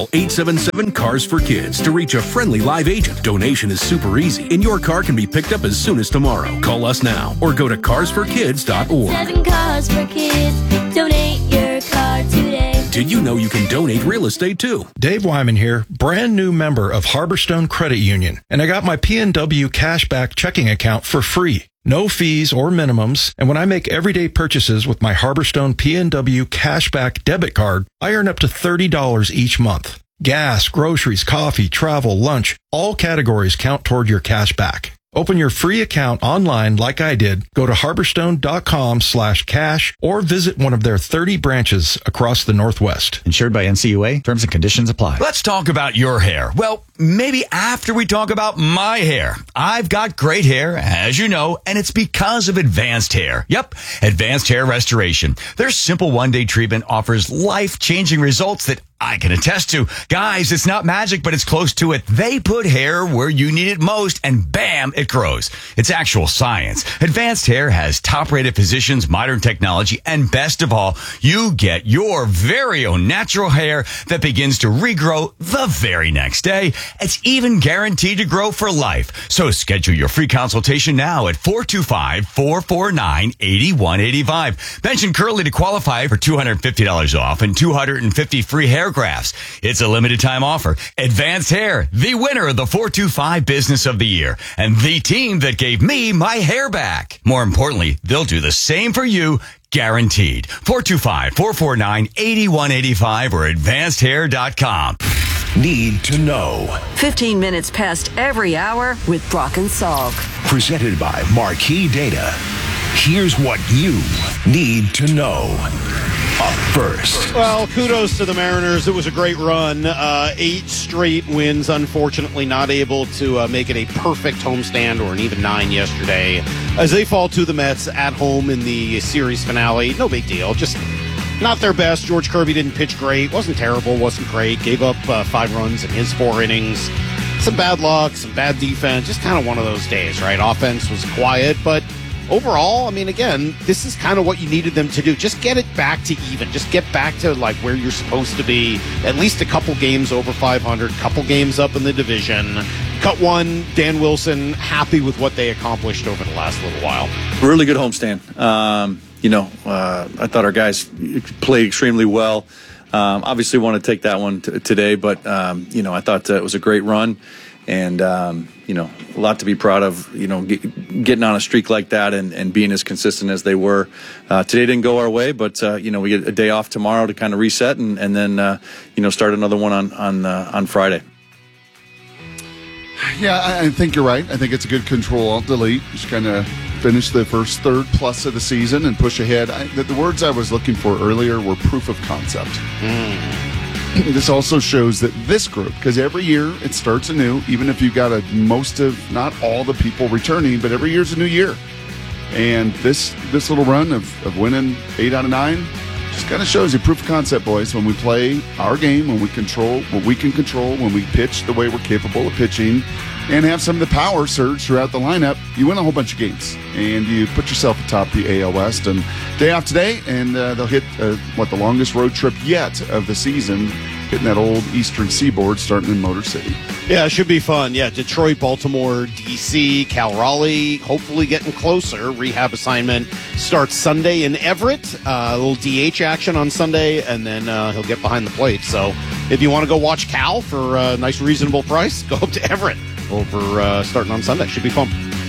Call 877-CARS-FOR-KIDS to reach a friendly live agent. Donation is super easy, and your car can be picked up as soon as tomorrow. Call us now or go to carsforkids.org. 7 Cars for Kids. Donate your car today. Did you know you can donate real estate too? Dave Wyman here, brand new member of Harborstone Credit Union, and I got my PNW Cashback checking account for free. No fees or minimums, and when I make everyday purchases with my Harborstone PNW Cashback debit card, I earn up to $30 each month. Gas, groceries, coffee, travel, lunch, all categories count toward your cashback. Open your free account online like I did. Go to harborstone.com/cash or visit one of their 30 branches across the Northwest. Insured by NCUA. Terms and conditions apply. Let's talk about your hair. Well, maybe after we talk about my hair. I've got great hair, as you know, and it's because of Advanced Hair. Yep, Advanced Hair Restoration. Their simple one-day treatment offers life-changing results that I can attest to. Guys, it's not magic, but it's close to it. They put hair where you need it most, and bam, it grows. It's actual science. Advanced Hair has top-rated physicians, modern technology, and best of all, you get your very own natural hair that begins to regrow the very next day. It's even guaranteed to grow for life. So schedule your free consultation now at 425-449-8185. Mention Curly to qualify for $250 off and 250 free hair grafts. It's a limited time offer. Advanced Hair, the winner of the 425 Business of the Year, and the team that gave me my hair back. More importantly, they'll do the same for you, guaranteed. 425-449-8185 or advancedhair.com. Need to know. 15 minutes past every hour with Brock and Salk. Presented by Marquee Data. Here's what you need to know. Up first. Well, kudos to the Mariners. It was a great run. 8 straight wins. Unfortunately, not able to make it a perfect homestand or an even 9 yesterday. As they fall to the Mets at home in the series finale. No big deal. Just not their best. George Kirby didn't pitch great. Wasn't terrible. Wasn't great. Gave up 5 runs in his 4 innings. Some bad luck. Some bad defense. Just kind of one of those days, right? Offense was quiet, but overall, I mean, again, this is kind of what you needed them to do. Just get it back to even. Just get back to, like, where you're supposed to be. At least a couple games over 500, couple games up in the division. Cut one, Dan Wilson, happy with what they accomplished over the last little while. Really good homestand. I thought our guys played extremely well. Obviously want to take that one today, but, I thought it was a great run. And, a lot to be proud of, getting on a streak like that and being as consistent as they were. Today didn't go our way, but, we get a day off tomorrow to kind of reset and then, start another one on Friday. Yeah, I think you're right. I think it's a good Control-Alt-Delete. Just kind of finish the first third plus of the season and push ahead. The words I was looking for earlier were proof of concept. This also shows that this group, because every year it starts anew, even if you've got most of, not all the people returning, but every year's a new year. And this little run of winning 8 out of 9 just kind of shows you proof of concept, boys. When we play our game, when we control what we can control, when we pitch the way we're capable of pitching, and have some of the power surge throughout the lineup, you win a whole bunch of games. And you put yourself atop the AL West. And day off today, and they'll hit, the longest road trip yet of the season, hitting that old Eastern Seaboard, starting in Motor City. Yeah, it should be fun. Yeah, Detroit, Baltimore, D.C., Cal Raleigh, hopefully getting closer. Rehab assignment starts Sunday in Everett. A little DH action on Sunday, and then he'll get behind the plate. So if you want to go watch Cal for a nice, reasonable price, go up to Everett over starting on Sunday. Should be fun.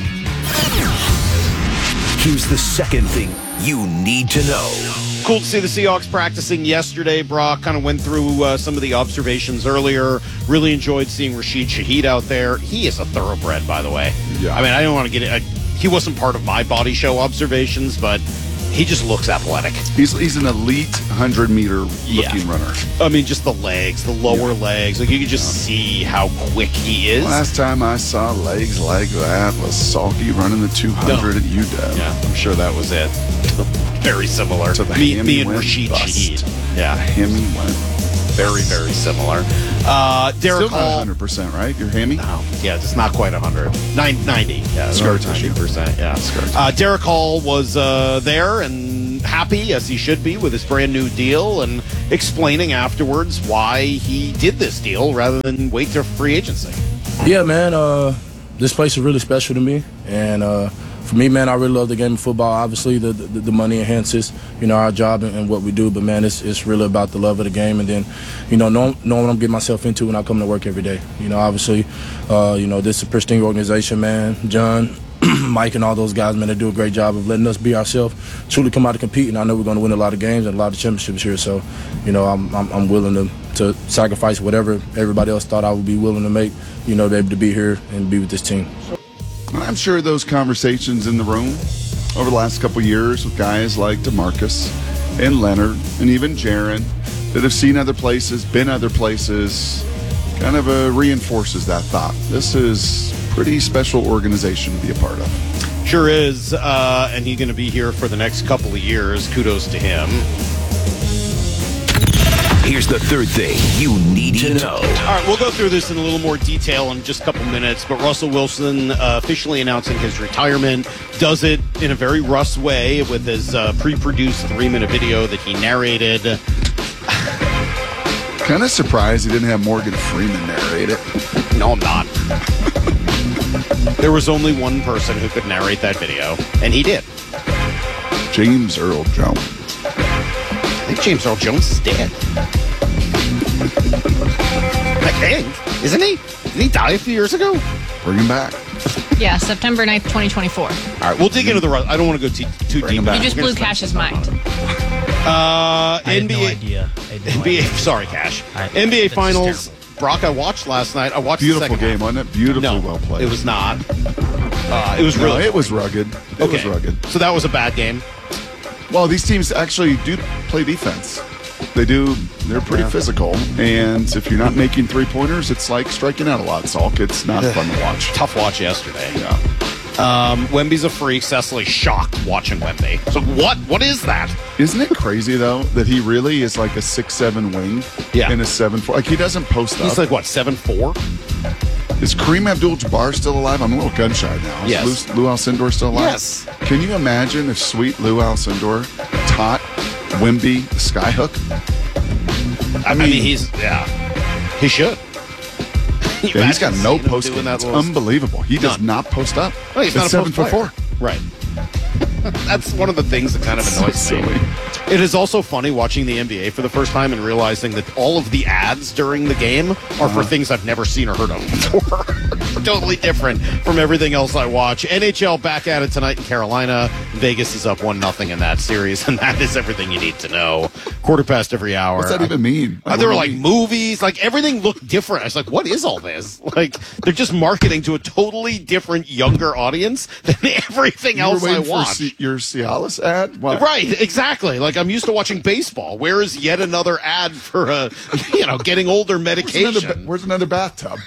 Here's the second thing you need to know. Cool to see the Seahawks practicing yesterday. Brock kind of went through some of the observations earlier. Really enjoyed seeing Rashid Shaheed out there. He is a thoroughbred, by the way. Yeah. I mean, I don't want to get it. He wasn't part of my body show observations, but he just looks athletic. He's an elite 100-meter looking runner. I mean, just the legs, the lower legs. Like, you can just see how quick he is. Last time I saw legs like that was Salky running the 200 at UW. Yeah, I'm sure that was it. Very similar. So me and Rashid Shaheed. Yeah. The Hemi went very, very similar. Derek Hall. Still not 100%, right? Your Hemi? No. Yeah, it's not quite 100. 90. Yeah, scar tissue. 90%. Yeah. Scar tissue. Derek Hall was there and happy, as he should be, with his brand new deal, and explaining afterwards why he did this deal rather than wait till free agency. Yeah, man, this place is really special to me, and for me, man, I really love the game of football. Obviously, the money enhances, our job and what we do, but man, it's really about the love of the game, and then, knowing what I'm getting myself into when I come to work every day. Obviously, this is a pristine organization, man. John, Mike, and all those guys, man, they do a great job of letting us be ourselves, truly come out to compete, and I know we're going to win a lot of games and a lot of championships here. So, I'm willing to sacrifice whatever everybody else thought I would be willing to make, to be able to be here and be with this team. I'm sure those conversations in the room over the last couple of years with guys like DeMarcus and Leonard and even Jaron that have seen other places, been other places, kind of reinforces that thought. This is a pretty special organization to be a part of. Sure is, and he's going to be here for the next couple of years. Kudos to him. Here's the third thing you need to know. All right, we'll go through this in a little more detail in just a couple minutes, but Russell Wilson officially announcing his retirement, does it in a very Russ way with his pre-produced 3-minute video that he narrated. Kind of surprised he didn't have Morgan Freeman narrate it. No, I'm not. There was only one person who could narrate that video, and he did. James Earl Jones. I think James Earl Jones is dead. I think. Isn't he? Didn't he die a few years ago? Bring him back. Yeah, September 9th, 2024. All right, we'll dig into the rest. I don't want to go too deep. You just blew Cash's mind. I had no idea. NBA, sorry, Cash. NBA Finals. Brock, I watched last night. I watched Beautiful the second game, half. wasn't it? Beautifully well played. It was not. It was really. It was rugged. It was rugged. So that was a bad game. Well, these teams actually do play defense. They do. They're pretty physical. And if you're not making 3-pointers, it's like striking out a lot, Salk. It's not fun to watch. Tough watch yesterday. Yeah. Wemby's a freak. Cecily shocked watching Wemby. So what is that? Isn't it crazy, though, that he really is like a 6'7" wing and a 7'4"? Like, he doesn't post up. He's like, what, 7'4"? Is Kareem Abdul-Jabbar still alive? I'm a little gun-shy now. Is Yes. Lou Alcindor still alive? Yes. Can you imagine if sweet Lou Alcindor taught Wemby the skyhook? I mean, he should. Yeah, he's got no post up. It's unbelievable. He does not post up. No, he's not a 7'4". Right. That's one of the things that kind of annoys me. It is also funny watching the NBA for the first time and realizing that all of the ads during the game are for things I've never seen or heard of before. Totally different from everything else I watch. NHL back at it tonight in Carolina. Vegas is up 1-0 in that series, and that is everything you need to know. Quarter past every hour. What's that even mean? There were like movies, like everything looked different. I was like, what is all this? Like, they're just marketing to a totally different, younger audience than everything else I watch. Your Cialis ad? What? Right, exactly. Like, I'm used to watching baseball. Where is yet another ad for, getting older medication? Where's another bathtub?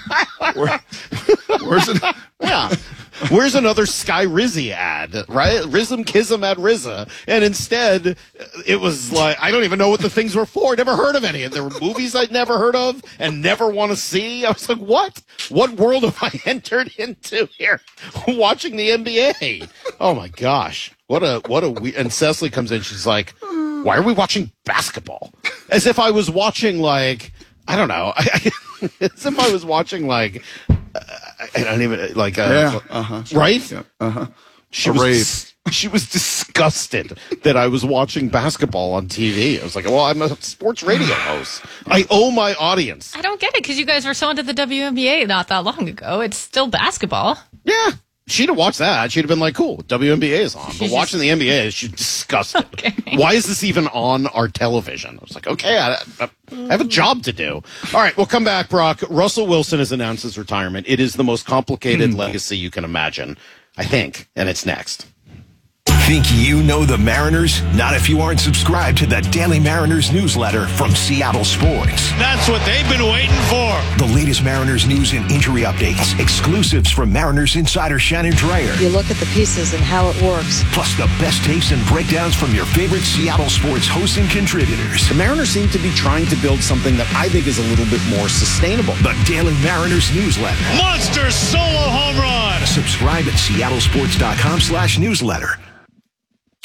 Where's it? Yeah. Where's another Sky Rizzy ad, right? Rizm Kism at Rizza. And instead, it was like, I don't even know what the things were for. Never heard of any. There were movies I'd never heard of and never want to see. I was like, what? What world have I entered into here watching the NBA? Oh my gosh. What a and Cecily comes in. She's like, why are we watching basketball? As if I was watching like, I don't know. As if I was watching like, I don't even like right? Yeah, She was disgusted that I was watching basketball on TV. I was like, well, I'm a sports radio host. I owe my audience. I don't get it because you guys were so into the WNBA not that long ago. It's still basketball. Yeah. She'd have watched that. She'd have been like, cool, WNBA is on. But watching the NBA, she's disgusted. Okay. Why is this even on our television? I was like, okay, I have a job to do. All right, we'll come back, Brock. Russell Wilson has announced his retirement. It is the most complicated legacy you can imagine, I think, and it's next. Think you know the Mariners? Not if you aren't subscribed to the Daily Mariners newsletter from Seattle Sports. That's what they've been waiting for. The latest Mariners news and injury updates, exclusives from Mariners insider Shannon Dreyer. You look at the pieces and how it works. Plus the best takes and breakdowns from your favorite Seattle Sports hosts and contributors. The Mariners seem to be trying to build something that I think is a little bit more sustainable. The Daily Mariners newsletter. Monster solo home run. Subscribe at seattlesports.com/newsletter.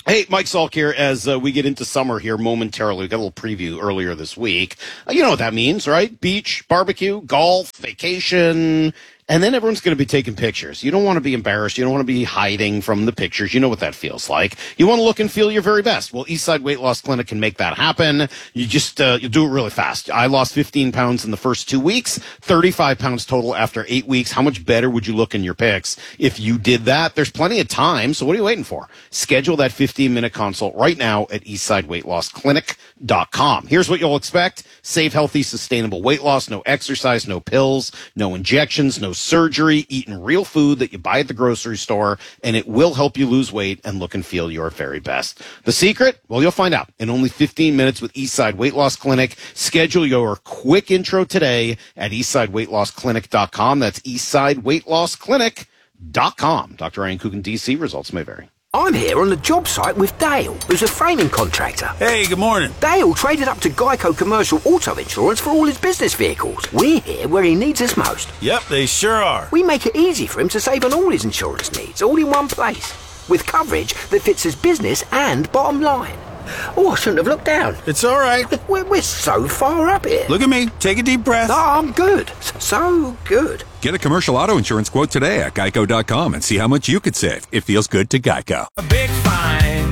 Hey, Mike Salk here as we get into summer here momentarily. We got a little preview earlier this week. You know what that means, right? Beach, barbecue, golf, vacation. And then everyone's going to be taking pictures. You don't want to be embarrassed. You don't want to be hiding from the pictures. You know what that feels like. You want to look and feel your very best. Well, Eastside Weight Loss Clinic can make that happen. You just, you do it really fast. I lost 15 pounds in the first 2 weeks, 35 pounds total after 8 weeks. How much better would you look in your pics if you did that? There's plenty of time. So what are you waiting for? Schedule that 15-minute consult right now at EastsideWeightLossClinic.com. Here's what you'll expect. Safe, healthy, sustainable weight loss. No exercise, no pills, no injections, no surgery, eating real food that you buy at the grocery store, and it will help you lose weight and look and feel your very best. The secret? Well, you'll find out in only 15 minutes with Eastside Weight Loss Clinic. Schedule your quick intro today at EastsideWeightLossClinic.com. That's EastsideWeightLossClinic.com. Dr. Ryan Coogan, D.C. Results may vary. I'm here on the job site with Dale, who's a framing contractor. Hey, good morning. Dale traded up to Geico Commercial Auto Insurance for all his business vehicles. We're here where he needs us most. Yep, they sure are. We make it easy for him to save on all his insurance needs, all in one place, with coverage that fits his business and bottom line. Oh, I shouldn't have looked down. It's all right. We're so far up here. Look at me. Take a deep breath. No, I'm good. So good. Get a commercial auto insurance quote today at Geico.com and see how much you could save. It feels good to Geico. A big fine.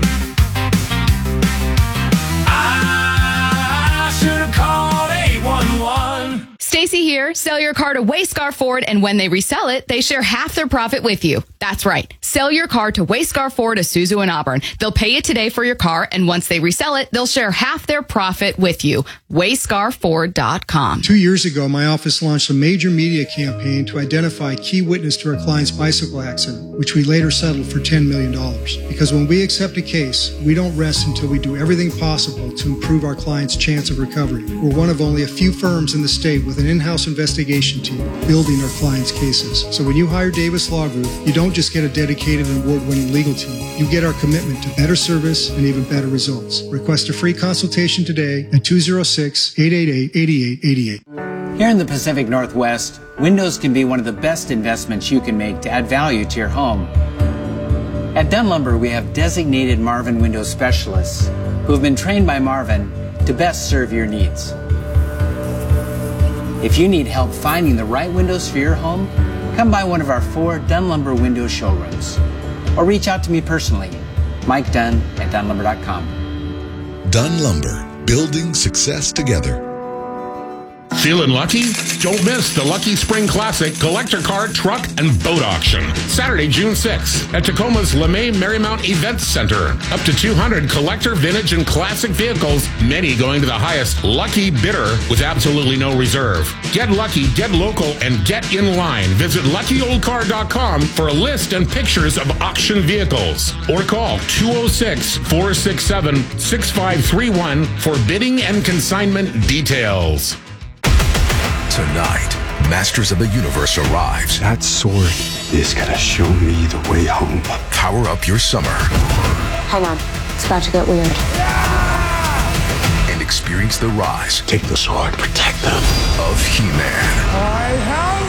I should have called 811. Stacy here. Sell your car to Wayscar Ford, and when they resell it, they share half their profit with you. That's right. Sell your car to Wayscar Ford, Isuzu, and Auburn. They'll pay you today for your car, and once they resell it, they'll share half their profit with you. WayscarFord.com. 2 years ago, my office launched a major media campaign to identify key witness to our client's bicycle accident, which we later settled for $10 million. Because when we accept a case, we don't rest until we do everything possible to improve our client's chance of recovery. We're one of only a few firms in the state with an in-house investigation team building our clients' cases. So when you hire Davis Law Group, you don't just get a dedicated and award-winning legal team. You get our commitment to better service and even better results. Request a free consultation today at 206-888-8888. Here in the Pacific Northwest, windows can be one of the best investments you can make to add value to your home. At Dunn Lumber, we have designated Marvin window specialists who have been trained by Marvin to best serve your needs. If you need help finding the right windows for your home, come by one of our 4 Dunn Lumber window showrooms. Or reach out to me personally, Mike Dunn at DunnLumber.com. Dunn Lumber, building success together. Feeling lucky? Don't miss the Lucky Spring Classic collector car, truck, and boat auction. Saturday, June 6th at Tacoma's LeMay Marymount Event Center. Up to 200 collector, vintage, and classic vehicles, many going to the highest lucky bidder with absolutely no reserve. Get lucky, get local, and get in line. Visit LuckyOldCar.com for a list and pictures of auction vehicles. Or call 206-467-6531 for bidding and consignment details. Tonight, Masters of the Universe arrives. That sword is gonna show me the way home. Power up your summer. Hang on, it's about to get weird. And experience the rise. Take the sword, protect them. Of He-Man. I have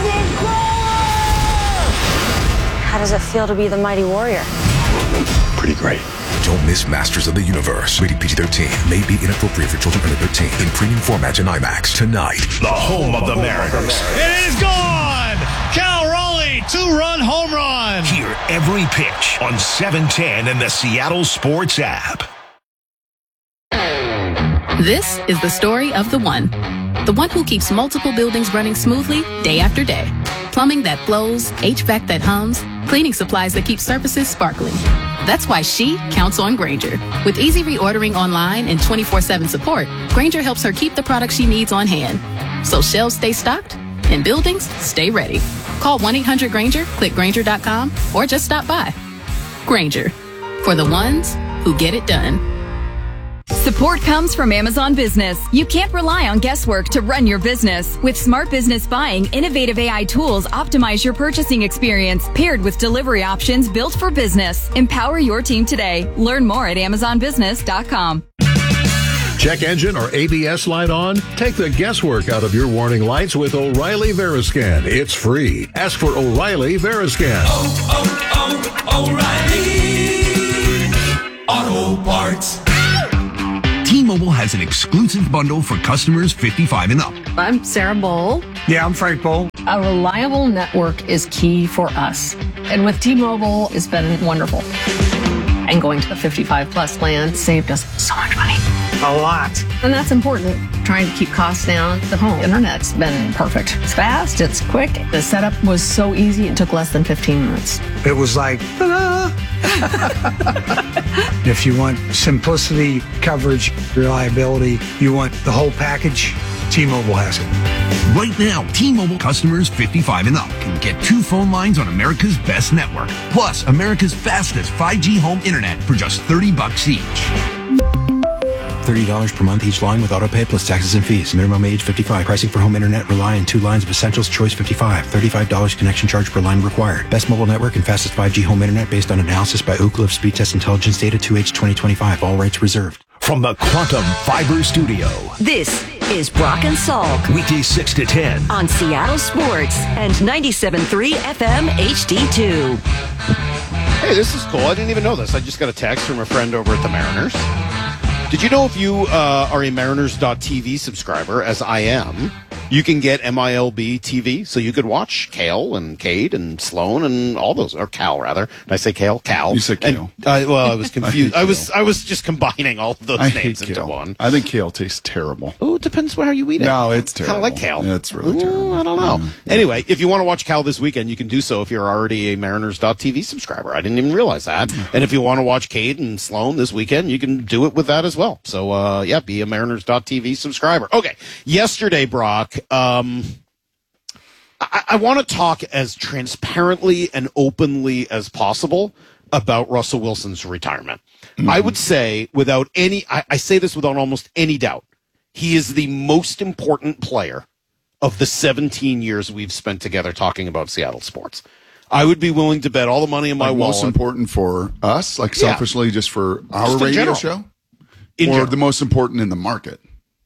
the power! How does it feel to be the mighty warrior? Pretty great. Don't miss Masters of the Universe. Rated PG-13. May be inappropriate for children under 13. In premium formats and IMAX. Tonight. The home of the Mariners. It is gone! Cal Raleigh, 2-run home run. Hear every pitch on 710 and the Seattle Sports app. This is the story of the one who keeps multiple buildings running smoothly day after day. Plumbing that flows, HVAC that hums, cleaning supplies that keep surfaces sparkling. That's why she counts on Grainger. With easy reordering online and 24/7 support, Grainger helps her keep the products she needs on hand. So shelves stay stocked and buildings stay ready. Call 1-800-GRAINGER, click Grainger.com, or just stop by. Grainger, for the ones who get it done. Support comes from Amazon Business. You can't rely on guesswork to run your business. With Smart Business Buying, innovative AI tools optimize your purchasing experience, paired with delivery options built for business. Empower your team today. Learn more at AmazonBusiness.com. Check engine or ABS light on? Take the guesswork out of your warning lights with O'Reilly Veriscan. It's free. Ask for O'Reilly Veriscan. O'Reilly. Auto Parts. T-Mobile has an exclusive bundle for customers 55 and up. I'm Sarah Bowl. Yeah, I'm Frank Bowl. A reliable network is key for us. And with T-Mobile, it's been wonderful. And going to the 55 plus plan saved us so much money. A lot. And that's important. Trying to keep costs down. The home internet's been perfect. It's fast, it's quick. The setup was so easy, it took less than 15 minutes. It was like, ta-da! If you want simplicity, coverage, reliability, you want the whole package, T-Mobile has it. Right now, T-Mobile customers 55 and up can get 2 phone lines on America's best network, plus America's fastest 5G home internet for just $30 each. $30 per month each line with autopay plus taxes and fees. Minimum age 55. Pricing for home internet rely on 2 lines of Essentials Choice 55. $35 connection charge per line required. Best mobile network and fastest 5G home internet based on analysis by Ookla of Speed Test Intelligence data 2H 2025. All rights reserved. From the Quantum Fiber Studio. This is Brock and Salk. Weekdays 6 to 10. On Seattle Sports and 97.3 FM HD2. Hey, this is cool. I didn't even know this. I just got a text from a friend over at the Mariners. Did you know if you are a Mariners.TV subscriber, as I am, you can get MILB TV, so you could watch Cale and Cade and Sloan and all those, or Cal rather. Did I say Cale? Cal. You said Cale. Well, I was confused. I was just combining all of those names into Cale. one. I think Cale tastes terrible. Oh, it depends how you eat it. No, it's terrible. Kind of like Cale. It's really terrible. I don't know. Anyway, if you want to watch Cal this weekend, you can do so if you're already a Mariners.TV subscriber. I didn't even realize that. And if you want to watch Cade and Sloan this weekend, you can do it with that as well. So, yeah, be a Mariners.TV subscriber. Okay. Yesterday, Brock, I want to talk as transparently and openly as possible about Russell Wilson's retirement. I would say without any, I say this without almost any doubt, he is the most important player of the 17 years we've spent together talking about Seattle sports. I would be willing to bet all the money in my wallet. Most important for us, like selfishly, just for our Just in radio general. show? In or general. the most important in the market?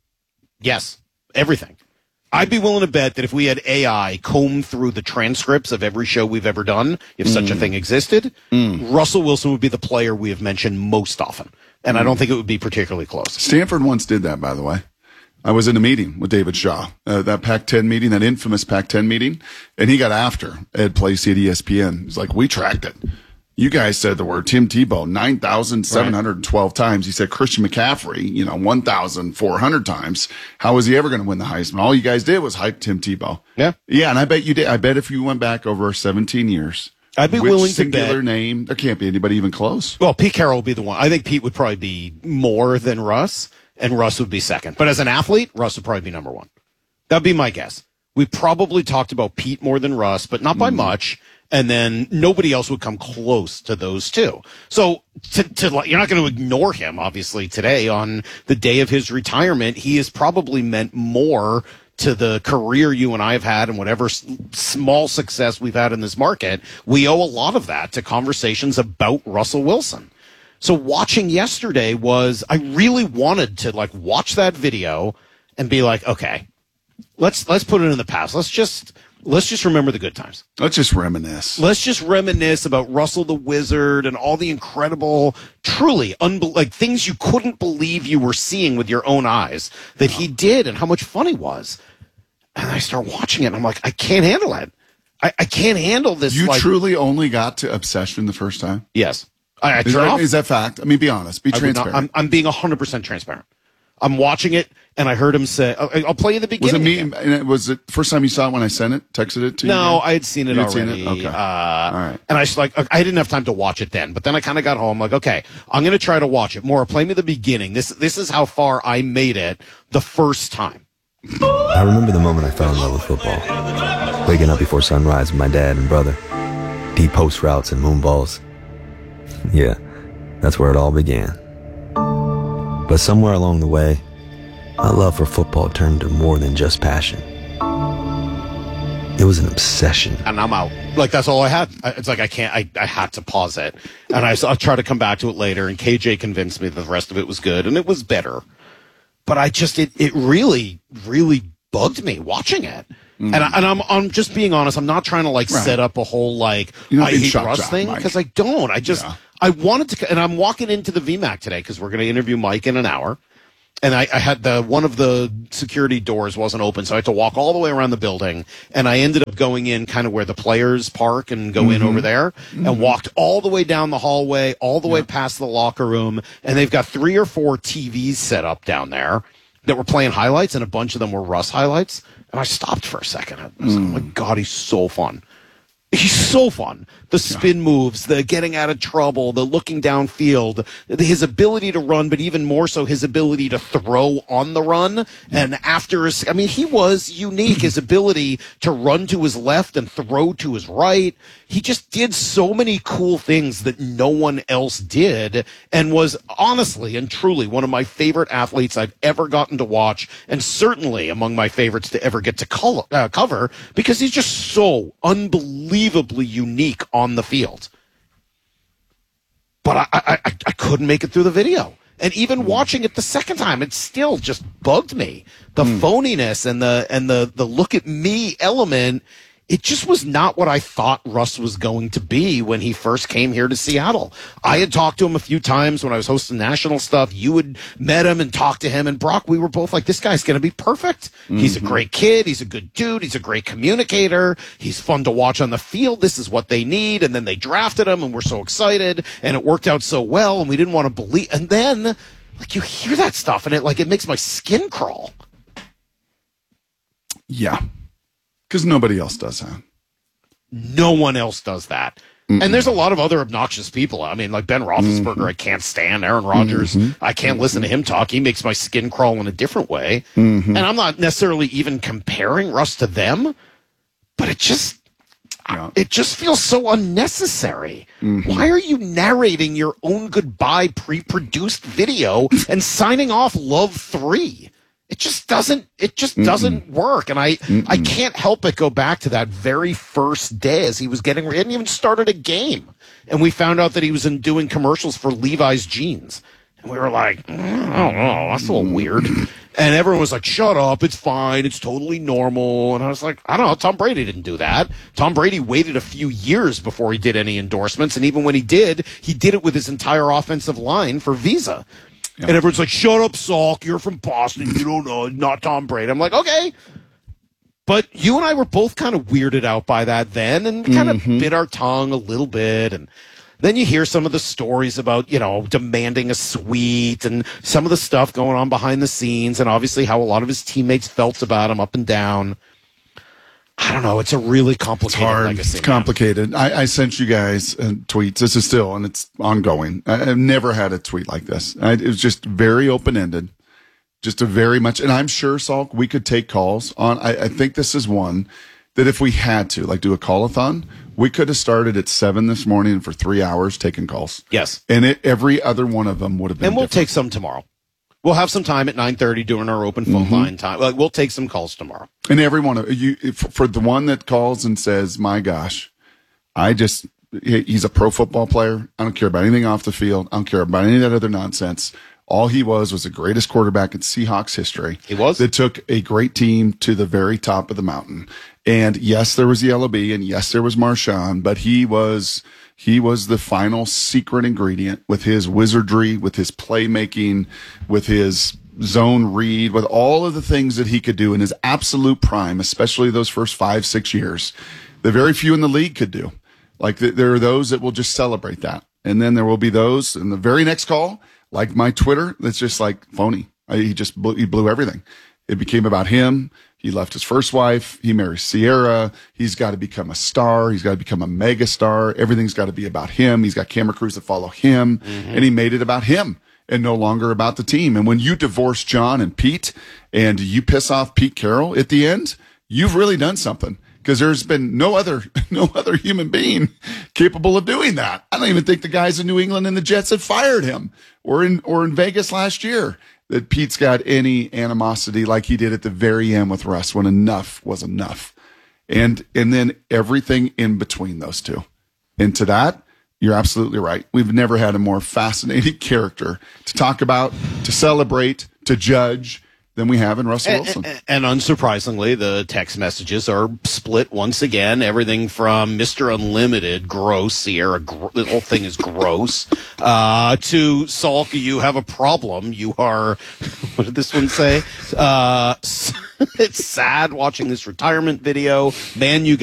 Yes, everything. I'd be willing to bet that if we had AI comb through the transcripts of every show we've ever done, if such a thing existed, Russell Wilson would be the player we have mentioned most often. And I don't think it would be particularly close. Stanford once did that, by the way. I was in a meeting with David Shaw, that Pac-10 meeting, that infamous Pac-10 meeting, and he got after Ed Placey at ESPN. He's like, we tracked it. You guys said the word Tim Tebow 9,712 times. He said Christian McCaffrey, 1,400 times. How was he ever going to win the Heisman? All you guys did was hype Tim Tebow. Yeah. Yeah, and I bet you did. I bet if you went back over 17 years, I'd be which willing to singular bet. name, there can't be anybody even close. Well, Pete Carroll would be the one. I think Pete would probably be more than Russ, and Russ would be second. But as an athlete, Russ would probably be number one. That'd be my guess. We probably talked about Pete more than Russ, but not by much. And then nobody else would come close to those two. So you're not going to ignore him, obviously, today on the day of his retirement. He has probably meant more to the career you and I have had and whatever small success we've had in this market. We owe a lot of that to conversations about Russell Wilson. So watching yesterday I really wanted to watch that video and be like, okay, let's put it in the past. Let's just remember the good times. Let's just reminisce. Let's just reminisce about Russell the Wizard and all the incredible, truly things you couldn't believe you were seeing with your own eyes that he did and how much fun he was. And I start watching it and I'm like, I can't handle it. I can't handle this. You truly only got to Obsession the first time? Yes. Is that fact? I mean, be honest. Be transparent. I'm being 100% transparent. I'm watching it, and I heard him say, I'll play you the beginning. Was it the first time you saw it when I texted it to you? No, I had seen it already. Seen it? Okay. All right. And I didn't have time to watch it then, but then I kind of got home, okay, I'm going to try to watch it more. Play me the beginning. This is how far I made it the first time. I remember the moment I fell in love with football. Waking up before sunrise with my dad and brother. Deep post routes and moon balls. Yeah, that's where it all began. But somewhere along the way, my love for football turned to more than just passion. It was an obsession. And I'm out. That's all I had. It's like I had to pause it. And I'll try to come back to it later, and KJ convinced me that the rest of it was good, and it was better. But it really, really bugged me watching it. And I'm just being honest. I'm not trying to set up a whole I hate Russ thing, because I don't. I wanted to, and I'm walking into the VMAC today because we're going to interview Mike in an hour. And I had one of the security doors wasn't open, so I had to walk all the way around the building. And I ended up going in kind of where the players park and go in over there, and walked all the way down the hallway, all the way past the locker room. And they've got 3 or 4 TVs set up down there that were playing highlights, and a bunch of them were Russ highlights. And I stopped for a second. I was like, oh my God, he's so fun. He's so fun. The spin moves, the getting out of trouble, the looking downfield, his ability to run, but even more so his ability to throw on the run. And he was unique. His ability to run to his left and throw to his right. He just did so many cool things that no one else did, and was honestly and truly one of my favorite athletes I've ever gotten to watch, and certainly among my favorites to ever get to cover, because he's just so unbelievably unique on the field. But I couldn't make it through the video. And even watching it the second time, it still just bugged me. The phoniness and the look at me element, it just was not what I thought Russ was going to be when he first came here to Seattle. I had talked to him a few times when I was hosting national stuff. You had met him and talked to him, and Brock, we were both like, this guy's going to be perfect. He's a great kid. He's a good dude. He's a great communicator. He's fun to watch on the field. This is what they need. And then they drafted him, and we're so excited, and it worked out so well, and we didn't want to believe. And then, you hear that stuff, and it makes my skin crawl. Yeah. Because nobody else does that. No one else does that. And there's a lot of other obnoxious people. I mean, like Ben Roethlisberger, I can't stand. Aaron Rodgers, I can't listen to him talk. He makes my skin crawl in a different way. And I'm not necessarily even comparing Russ to them, but it just feels so unnecessary. Why are you narrating your own goodbye pre-produced video and signing off Love 3? It just doesn't work. And I can't help but go back to that very first day as he hadn't even started a game. And we found out that he was doing commercials for Levi's jeans. And we were like, I don't know, that's a little weird. And everyone was like, shut up, it's fine, it's totally normal. And I was like, I don't know, Tom Brady didn't do that. Tom Brady waited a few years before he did any endorsements. And even when he did it with his entire offensive line for Visa. And everyone's like, shut up, Salk, you're from Boston, you don't know, not Tom Brady. I'm like, okay. But you and I were both kind of weirded out by that then, and kind of bit our tongue a little bit. And then you hear some of the stories about, demanding a suite and some of the stuff going on behind the scenes, and obviously how a lot of his teammates felt about him up and down. I don't know. It's a really complicated legacy. It's complicated. I sent you guys tweets. This is still, and it's ongoing. I've never had a tweet like this. It was just very open-ended, just a very much, and I'm sure, Salk, we could take calls on. I think this is one that if we had to, do a call-a-thon, we could have started at 7 this morning and for 3 hours taking calls. Yes. And every other one of them would have been. And we'll take some tomorrow. We'll have some time at 9:30 during our open phone line time. We'll take some calls tomorrow. And every one of you, for the one that calls and says, my gosh, he's a pro football player. I don't care about anything off the field. I don't care about any of that other nonsense. All he was the greatest quarterback in Seahawks history. He was. That took a great team to the very top of the mountain. And yes, there was the LOB, and yes, there was Marshawn, but he was the final secret ingredient with his wizardry, with his playmaking, with his zone read, with all of the things that he could do in his absolute prime, especially those first 5-6 years. The very few in the league could do. There are those that will just celebrate that. And then there will be those in the very next call, like my Twitter, that's just phony. He blew everything. It became about him. He left his first wife. He marries Sierra. He's got to become a star. He's got to become a mega star. Everything's got to be about him. He's got camera crews that follow him. And he made it about him and no longer about the team. And when you divorce John and Pete and you piss off Pete Carroll at the end, you've really done something, because there's been no other human being capable of doing that. I don't even think the guys in New England and the Jets had fired him, or in Vegas last year, that Pete's got any animosity like he did at the very end with Russ, when enough was enough. And then everything in between those two. And to that, you're absolutely right. We've never had a more fascinating character to talk about, to celebrate, to judge than we have in Russell Wilson. And unsurprisingly, the text messages are split once again. Everything from Mr. Unlimited, gross, Sierra, the whole thing is gross, to Salk, you have a problem. You are, what did this one say? It's sad watching this retirement video. Man, you